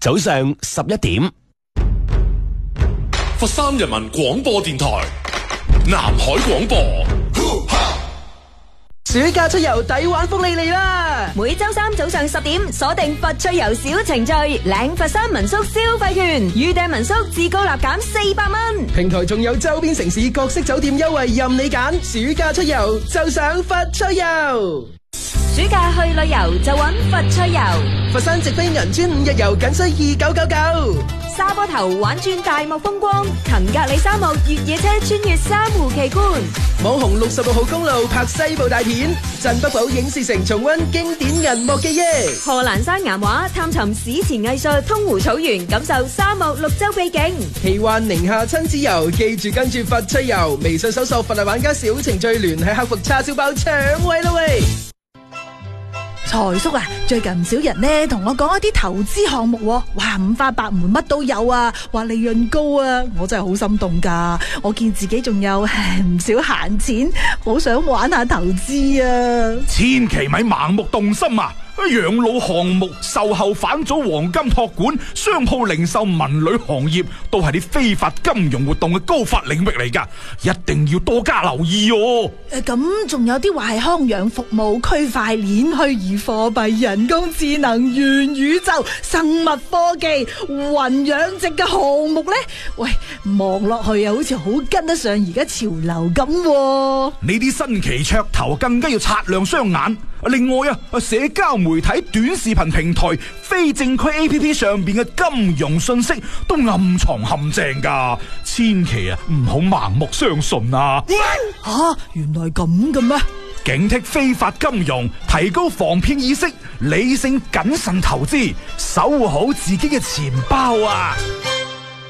早上11點。 佛山人民廣播電台南海廣播。 暑假出遊抵玩福利嚟啦！ 每周三早上10點，鎖定佛趣遊小程序，領佛山民宿消費券，預訂民宿至高立減400蚊。 平台仲有周邊城市各式酒店優惠任你揀，暑假出遊就上佛趣遊。 暑假去旅遊就揾佛趣遊， 佛山直飛銀川5日遊僅需2999。 沙坡頭玩轉大漠風光，騰格里沙漠越野車穿越珊瑚奇觀， 網紅66號公路拍西部大片，鎮北堡影視城重溫經典銀幕記憶， 賀蘭山岩畫探尋史前藝術，通湖草原感受沙漠綠洲秘境， 奇幻寧夏親子遊，記住跟住佛趣遊，微信搜索佛麗玩家小程序，聯繫客服叉燒包搶位啦喂！ 財叔啊，最近唔少人呢同我講一啲投資項目，哇五花八門乜都有啊，話利潤高啊，我真係好心動噶。我見自己仲有唔少閒錢，好想玩下投資啊。 千祈咪盲目動心啊！養老項目、售後返祖、黃金託管、商鋪零售、文旅行業都係啲非法金融活動嘅高發領域嚟噶，一定要多加留意哦。 咁仲有啲話係康養服務、區塊鏈、虛擬貨幣、人工智能、元宇宙、生物科技、雲養殖嘅項目呢？喂，望落去又好似好跟得上而家潮流咁。 呢啲新奇噱頭更加要擦亮雙眼。另外啊，社交媒體、短視頻平台、非正規 APP 上邊嘅金融信息都暗藏陷阱噶，千祈唔好盲目相信啊！ 原來咁嘅咩？ 警惕非法金融，提高防騙意識，理性謹慎投資，守護好自己嘅錢包啊！